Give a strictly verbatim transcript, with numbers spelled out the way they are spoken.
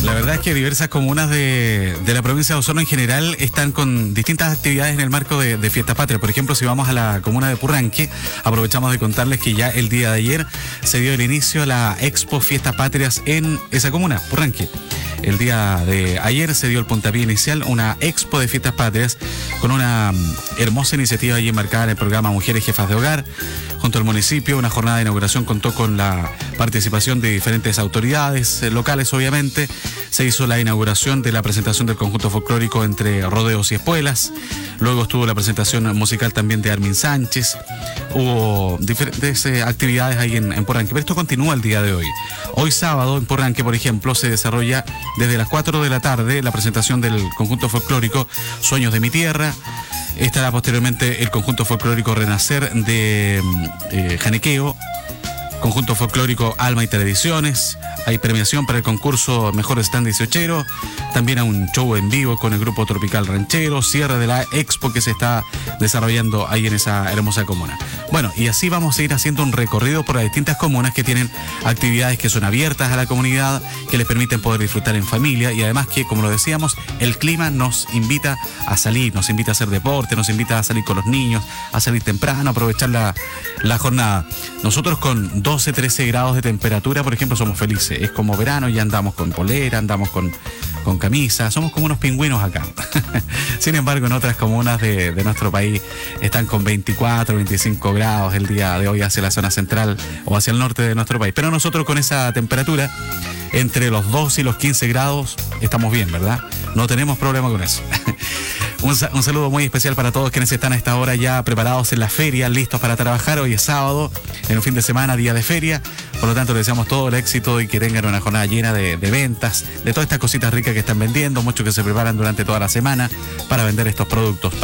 La verdad es que diversas comunas de, de la provincia de Osorno en general están con distintas actividades en el marco de, de Fiestas Patrias. Por ejemplo, si vamos a la comuna de Purranque, aprovechamos de contarles que ya el día de ayer se dio el inicio a la Expo Fiestas Patrias en esa comuna, Purranque. El día de ayer se dio el puntapié inicial, una expo de Fiestas Patrias con una hermosa iniciativa allí enmarcada en el programa Mujeres Jefas de Hogar. Junto al municipio, una jornada de inauguración contó con la participación de diferentes autoridades eh, locales, obviamente. Se hizo la inauguración de la presentación del conjunto folclórico entre rodeos y espuelas. Luego estuvo la presentación musical también de Armin Sánchez. Hubo diferentes eh, actividades ahí en, en Purranque, pero esto continúa el día de hoy. Hoy sábado en Purranque, por ejemplo, se desarrolla desde las cuatro de la tarde la presentación del conjunto folclórico Sueños de mi Tierra. Estará posteriormente el conjunto folclórico Renacer de eh, Janequeo, conjunto folclórico Alma y Tradiciones. Hay premiación para el concurso Mejor Stand dieciochero. También hay un show en vivo con el grupo Tropical Ranchero. Cierre de la expo que se está desarrollando ahí en esa hermosa comuna. Bueno, y así vamos a ir haciendo un recorrido por las distintas comunas que tienen actividades que son abiertas a la comunidad, que les permiten poder disfrutar en familia y además que, como lo decíamos, el clima nos invita a salir, nos invita a hacer deporte, nos invita a salir con los niños, a salir temprano, a aprovechar la, la jornada. Nosotros con doce, trece grados de temperatura, por ejemplo, somos felices. Es como verano, ya andamos con polera, andamos con, con camisa, somos como unos pingüinos acá. Sin embargo, en otras comunas de, de nuestro país están con veinticuatro, veinticinco grados el día de hoy hacia la zona central o hacia el norte de nuestro país. Pero nosotros con esa temperatura, entre los doce y los quince grados, estamos bien, ¿verdad? No tenemos problema con eso. Un, un saludo muy especial para todos quienes están a esta hora ya preparados en la feria, listos para trabajar. Hoy es sábado, en un fin de semana, día de feria. Por lo tanto, les deseamos todo el éxito y que tengan una jornada llena de, de ventas, de todas estas cositas ricas que están vendiendo, muchos que se preparan durante toda la semana para vender estos productos.